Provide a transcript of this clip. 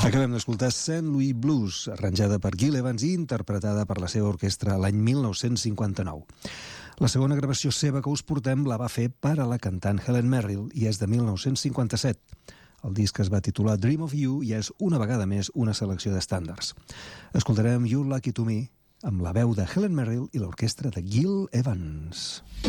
Acabem d'escoltar St. Louis Blues, arranjada per Gil Evans i interpretada per la seva orquestra l'any 1959. La segona gravació seva que us portem la va fer per a la cantant Helen Merrill i és de 1957. El disc es va titular Dream of You i és una vegada més una selecció d'estàndards. Escoltarem You're Lucky to Me amb la veu de Helen Merrill i l'orquestra de Gil Evans.